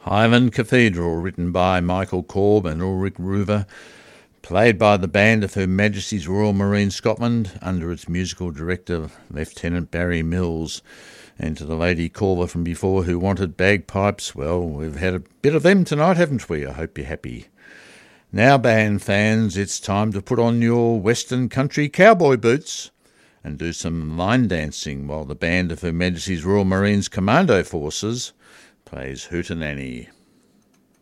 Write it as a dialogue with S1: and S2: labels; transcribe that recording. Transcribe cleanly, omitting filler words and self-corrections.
S1: Highland Cathedral, written by Michael Korb and Ulrich Ruver, played by the band of Her Majesty's Royal Marine Scotland under its musical director, Lieutenant Barry Mills. And to the lady caller from before who wanted bagpipes, well, we've had a bit of them tonight, haven't we? I hope you're happy. Now, band fans, it's time to put on your Western country cowboy boots and do some line dancing while the band of Her Majesty's Royal Marines Commando Forces plays Hootenanny.